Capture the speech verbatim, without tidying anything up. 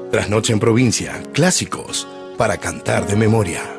Trasnoche en provincia, clásicos para cantar de memoria.